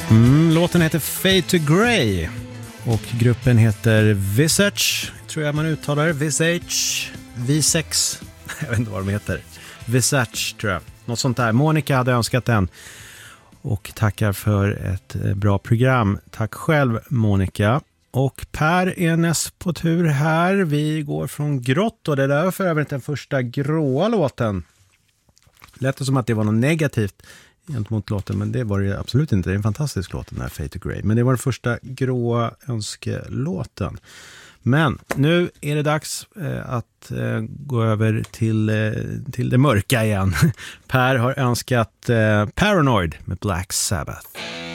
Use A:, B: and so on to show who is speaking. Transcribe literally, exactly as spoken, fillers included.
A: Mm, låten heter Fade to Grey och gruppen heter Visage, tror jag man uttalar det. Visage, V sex, jag vet inte vad de heter. Visage tror jag, något sånt där. Monica hade önskat den och tackar för ett bra program. Tack själv Monica. Och Per är näst på tur här. Vi går från grått och det är därför för övrigt den första gråa låten. Lät det som att det var något negativt gentemot låten, men det var det absolut inte. Det är en fantastisk låt, den här Fade to Grey. Men det var den första gråa önskelåten. Men nu är det dags eh, att eh, gå över till, eh, till det mörka igen. Per har önskat eh, Paranoid med Black Sabbath.